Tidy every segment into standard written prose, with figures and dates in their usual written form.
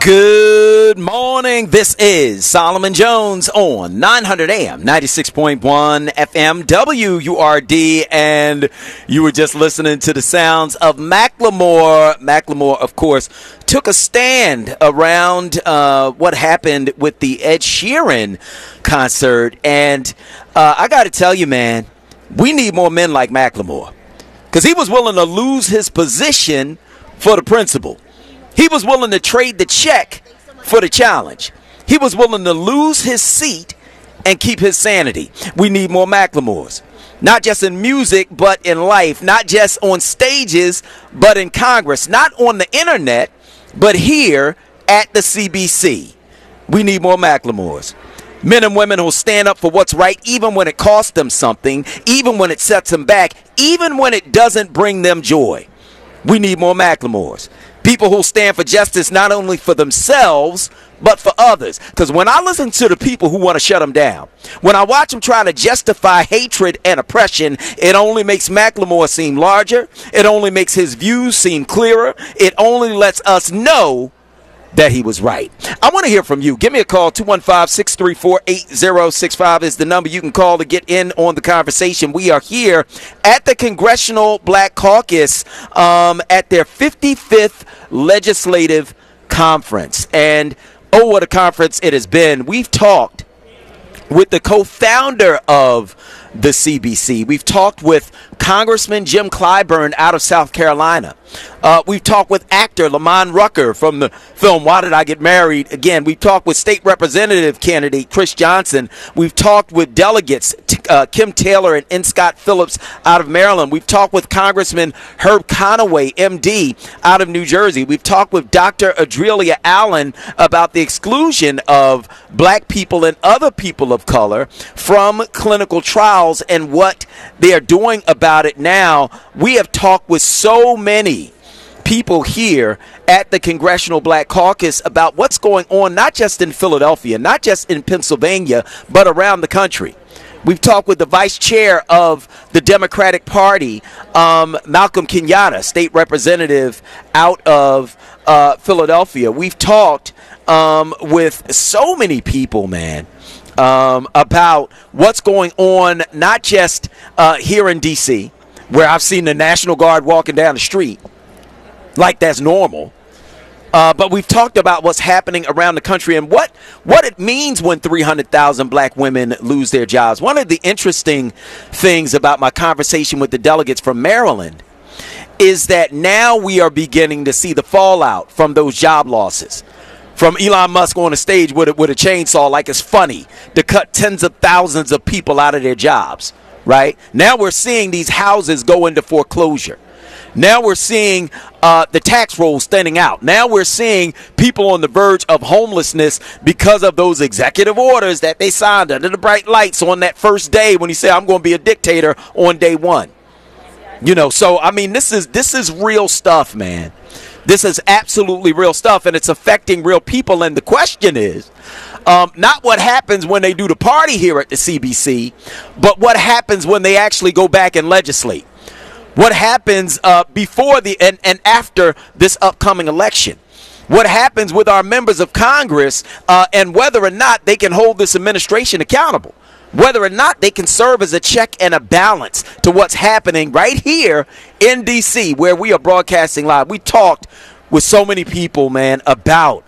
Good morning. This is Solomon Jones on 900 AM, 96.1 FM, WURD, and you were just listening to the sounds of Macklemore. Macklemore, of course, took a stand around what happened with the Ed Sheeran concert, and I got to tell you, man, we need more men like Macklemore, because he was willing to lose his position for the principle. He was willing to trade the check for the challenge. He was willing to lose his seat and keep his sanity. We need more Macklemores. Not just in music, but in life. Not just on stages, but in Congress. Not on the internet, but here at the CBC. We need more Macklemores. Men and women who'll stand up for what's right, even when it costs them something, even when it sets them back, even when it doesn't bring them joy. We need more Macklemores. People who stand for justice not only for themselves, but for others. Because when I listen to the people who want to shut them down, when I watch them try to justify hatred and oppression, it only makes Macklemore seem larger. It only makes his views seem clearer. It only lets us know that he was right. I want to hear from you. Give me a call. 215-634-8065 is the number you can call to get in on the conversation. We are here at the Congressional Black Caucus at their 55th Legislative Conference. And, oh, what a conference it has been. We've talked with the co-founder of the CBC. We've talked with Congressman Jim Clyburn out of South Carolina. We've talked with actor Lamont Rucker from the film Why Did I Get Married? Again, we've talked with state representative candidate Chris Johnson. We've talked with delegates Kim Taylor and N. Scott Phillips out of Maryland. We've talked with Congressman Herb Conaway, MD, out of New Jersey. We've talked with Dr. Adrelia Allen about the exclusion of black people and other people of color from clinical trials and what they are doing about it now. We have talked with so many people here at the Congressional Black Caucus about what's going on, not just in Philadelphia, not just in Pennsylvania, but around the country. We've talked with the vice chair of the Democratic Party, Malcolm Kenyatta, state representative out of Philadelphia. We've talked with so many people, man, about what's going on, not just here in D.C., where I've seen the National Guard walking down the street like that's normal. But we've talked about what's happening around the country and what it means when 300,000 black women lose their jobs. One of the interesting things about my conversation with the delegates from Maryland is that now we are beginning to see the fallout from those job losses. From Elon Musk on the stage with a chainsaw like it's funny to cut tens of thousands of people out of their jobs, right? Now we're seeing these houses go into foreclosure. Now we're seeing the tax rolls thinning out. Now we're seeing people on the verge of homelessness because of those executive orders that they signed under the bright lights on that first day when he said, I'm going to be a dictator on day one. You know, so, I mean, this is real stuff, man. This is absolutely real stuff, and it's affecting real people. And the question is not what happens when they do the party here at the CBC, but what happens when they actually go back and legislate. What happens before and after this upcoming election? What happens with our members of Congress and whether or not they can hold this administration accountable? Whether or not they can serve as a check and a balance to what's happening right here in D.C., where we are broadcasting live. We talked with so many people, man, about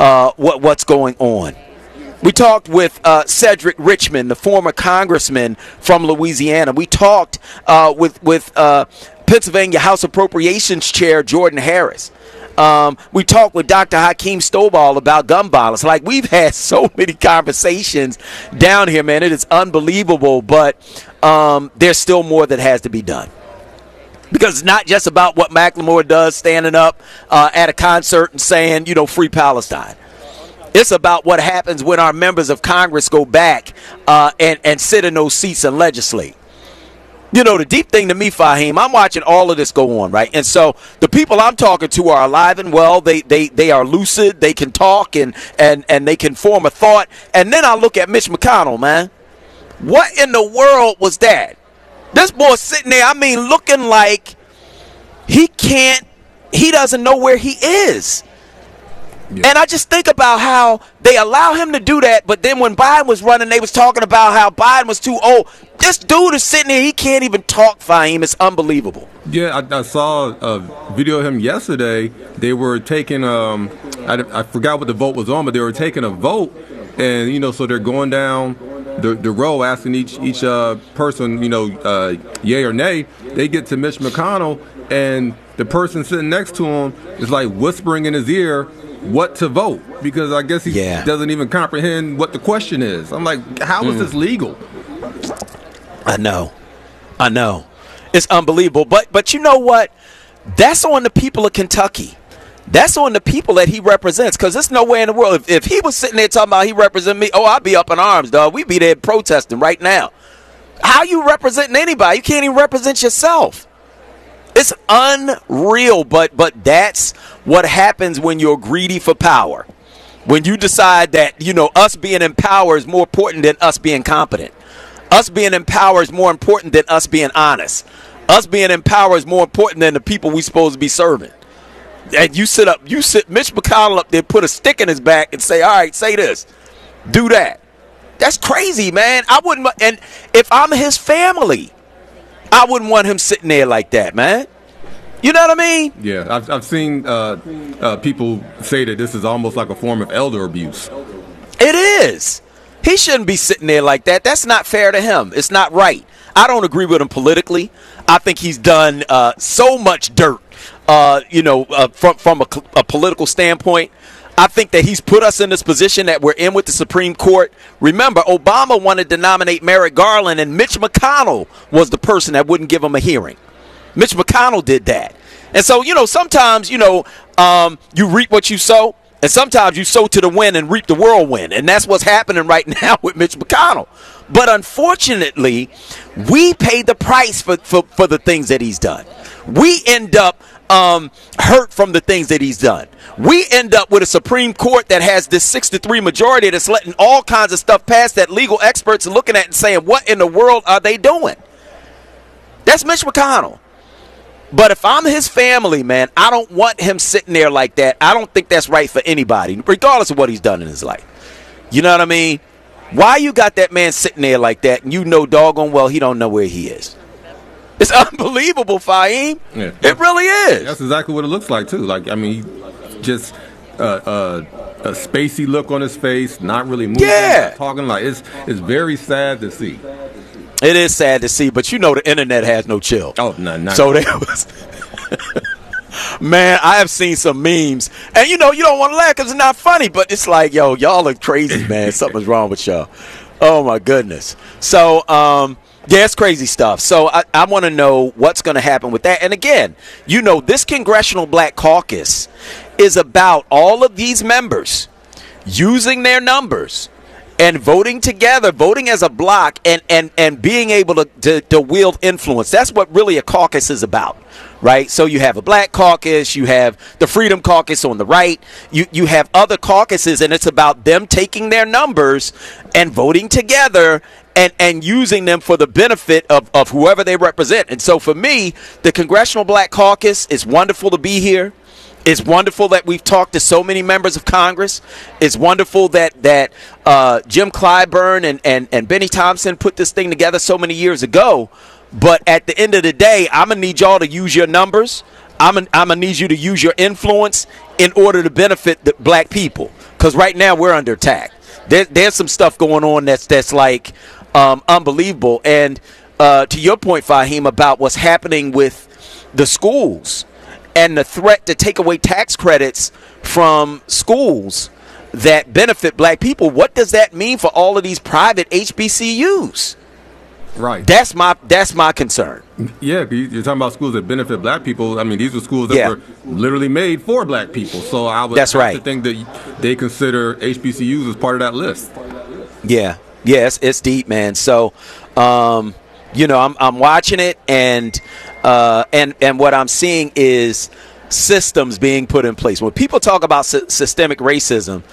what's going on. We talked with Cedric Richmond, the former congressman from Louisiana. We talked with Pennsylvania House Appropriations Chair Jordan Harris. We talked with Dr. Hakeem Stovall about gun violence. Like, we've had so many conversations down here, man. It is unbelievable, but there's still more that has to be done. Because it's not just about what Macklemore does standing up at a concert and saying, you know, free Palestine. It's about what happens when our members of Congress go back and sit in those seats and legislate. You know, the deep thing to me, Fahim, I'm watching all of this go on, right? And so the people I'm talking to are alive and well. They are lucid. They can talk and they can form a thought. And then I look at Mitch McConnell, man. What in the world was that? This boy sitting there, I mean, looking like he doesn't know where he is. Yeah. And I just think about how they allow him to do that, but then when Biden was running, they was talking about how Biden was too old. This dude is sitting there, he can't even talk, Fahim. It's unbelievable. Yeah, I saw a video of him yesterday. They were taking, I forgot what the vote was on, but they were taking a vote, and, you know, so they're going down the row asking each person, you know, yay or nay. They get to Mitch McConnell, and the person sitting next to him is like whispering in his ear what to vote, because I guess he doesn't even comprehend what the question is. I'm like, how is this legal? I know. It's unbelievable. But you know what? That's on the people of Kentucky. That's on the people that he represents, because there's no way in the world. If he was sitting there talking about he represent me, I'd be up in arms, dog. We'd be there protesting right now. How you representing anybody? You can't even represent yourself. It's unreal, but that's what happens when you're greedy for power. When you decide that, you know, us being in power is more important than us being competent. Us being in power is more important than us being honest. Us being in power is more important than the people we supposed to be serving. And you sit Mitch McConnell up there, put a stick in his back and say, all right, say this, do that. That's crazy, man. I wouldn't, and if I'm his family, I wouldn't want him sitting there like that, man. You know what I mean? Yeah, I've seen people say that this is almost like a form of elder abuse. It is. He shouldn't be sitting there like that. That's not fair to him. It's not right. I don't agree with him politically. I think he's done so much dirt, from a political standpoint. I think that he's put us in this position that we're in with the Supreme Court. Remember, Obama wanted to nominate Merrick Garland, and Mitch McConnell was the person that wouldn't give him a hearing. Mitch McConnell did that. And so, you know, sometimes, you know, you reap what you sow, and sometimes you sow to the wind and reap the whirlwind. And that's what's happening right now with Mitch McConnell. But unfortunately, we pay the price for the things that he's done. We end up hurt from the things that he's done. We end up with a Supreme Court that has this 6-3 majority that's letting all kinds of stuff pass that legal experts are looking at and saying, what in the world are they doing? That's Mitch McConnell. But if I'm his family, man, I don't want him sitting there like that. I don't think that's right for anybody, regardless of what he's done in his life. You know what I mean? Why you got that man sitting there like that, and you know doggone well he don't know where he is? It's unbelievable, Fahim. Yeah, it really is. That's exactly what it looks like, too. Like, I mean, just a spacey look on his face, not really moving, not talking. Like, it's very sad to see. It is sad to see, but you know the internet has no chill. Oh, no. So there was... Man, I have seen some memes, and you know you don't want to laugh because it's not funny, but it's like, yo, y'all look crazy, man. Something's wrong with y'all. Oh my goodness. So, yeah, it's crazy stuff. So I want to know what's going to happen with that. And again, you know, this Congressional Black Caucus is about all of these members using their numbers and voting together, voting as a block, and being able to wield influence. That's what really a caucus is about. Right, so you have a Black Caucus, you have the Freedom Caucus on the right, you have other caucuses, and it's about them taking their numbers and voting together and using them for the benefit of whoever they represent. And so for me, the Congressional Black Caucus, is wonderful to be here. It's wonderful that we've talked to so many members of Congress. It's wonderful that Jim Clyburn and Benny Thompson put this thing together so many years ago. But at the end of the day, I'm going to need y'all to use your numbers. I'm going to need you to use your influence in order to benefit the black people. Because right now we're under attack. There's some stuff going on that's like unbelievable. And to your point, Fahim, about what's happening with the schools and the threat to take away tax credits from schools that benefit black people, what does that mean for all of these private HBCUs? Right. That's my concern. Yeah, you're talking about schools that benefit black people. I mean, these are schools that were literally made for black people. So I would have to think that they consider HBCUs as part of that list. Yeah. Yes, it's deep, man. So, you know, I'm watching it, and what I'm seeing is systems being put in place. When people talk about systemic racism,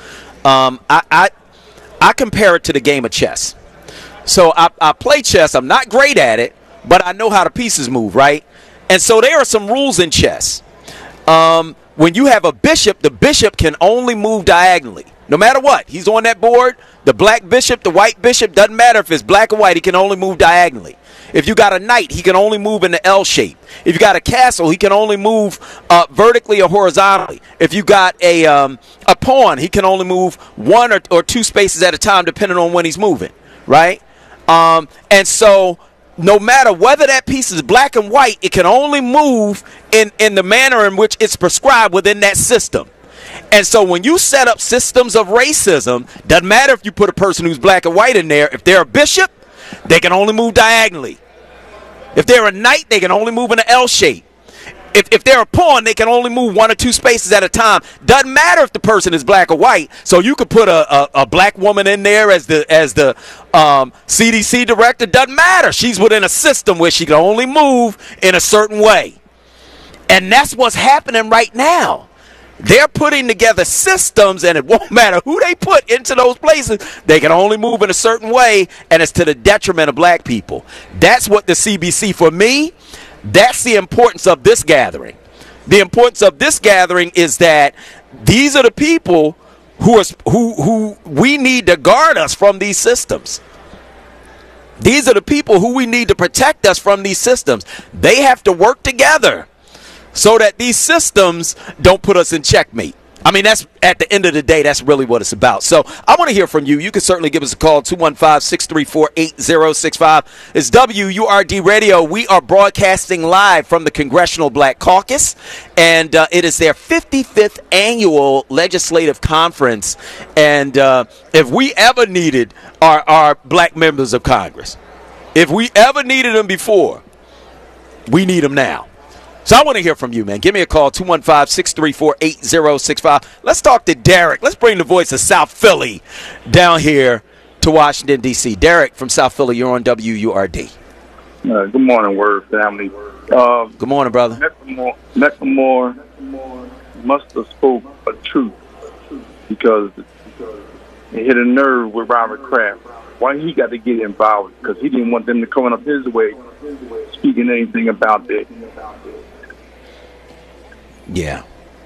I compare it to the game of chess. So I play chess. I'm not great at it, but I know how the pieces move, right? And so there are some rules in chess. when you have a bishop, the bishop can only move diagonally. No matter what, he's on that board. The black bishop, the white bishop, doesn't matter if it's black or white, he can only move diagonally. If you got a knight, he can only move in the L shape. If you got a castle, he can only move vertically or horizontally. If you got a pawn, he can only move one or two spaces at a time, depending on when he's moving, right? And so no matter whether that piece is black and white, it can only move in the manner in which it's prescribed within that system. And so when you set up systems of racism, doesn't matter if you put a person who's black and white in there. If they're a bishop, they can only move diagonally. If they're a knight, they can only move in an L shape. If they're a pawn, they can only move one or two spaces at a time. Doesn't matter if the person is black or white. So you could put a black woman in there as the CDC director. Doesn't matter. She's within a system where she can only move in a certain way. And that's what's happening right now. They're putting together systems, and it won't matter who they put into those places. They can only move in a certain way, and it's to the detriment of black people. That's what the CBC, for me, that's the importance of this gathering. The importance of this gathering is that these are the people who we need to guard us from these systems. These are the people who we need to protect us from these systems. They have to work together so that these systems don't put us in checkmate. I mean, that's at the end of the day, that's really what it's about. So I want to hear from you. You can certainly give us a call, 215-634-8065. It's WURD Radio. We are broadcasting live from the Congressional Black Caucus, and it is their 55th annual legislative conference. And if we ever needed our black members of Congress, if we ever needed them before, we need them now. So I want to hear from you, man. Give me a call, 215-634-8065. Let's talk to Derek. Let's bring the voice of South Philly down here to Washington, D.C. Derek from South Philly, you're on WURD. Good morning, Word family. Good morning, brother. McLemore must have spoke a truth because it hit a nerve with Robert Kraft. Why he got to get involved? Because he didn't want them to come up his way speaking anything about that. Yeah.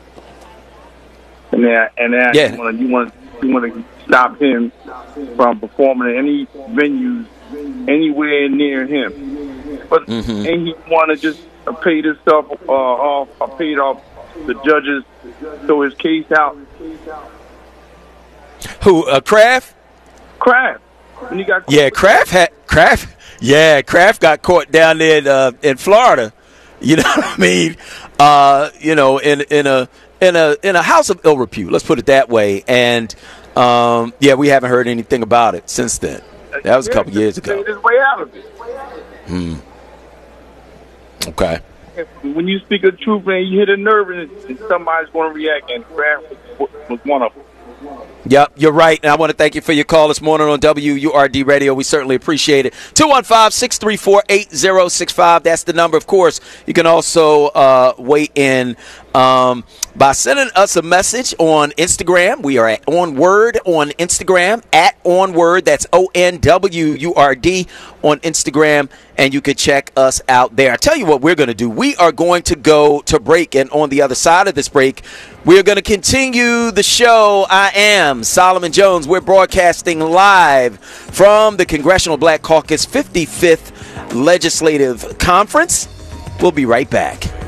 And you want to stop him from performing in any venues anywhere near him. But and he want to just pay this stuff off, paid off the judges, throw his case out. Who? Kraft? Kraft. When he got Kraft got caught down there in Florida. You know what I mean? In a house of ill repute. Let's put it that way. And we haven't heard anything about it since then. That was a couple years ago. His way out of it. Okay. When you speak of truth, man, you hit a nerve, and somebody's going to react. And Kraft was one of them. Yep, you're right. And I want to thank you for your call this morning on WURD Radio. We certainly appreciate it. 215-634-8065. That's the number, of course. You can also weigh in by sending us a message on Instagram. We are at OnWord on Instagram, at OnWord. That's ONWURD on Instagram. And you can check us out there. I tell you what we're going to do. We are going to go to break. And on the other side of this break, we're going to continue the show. I am Solomon Jones. We're broadcasting live from the Congressional Black Caucus 55th Legislative Conference. We'll be right back.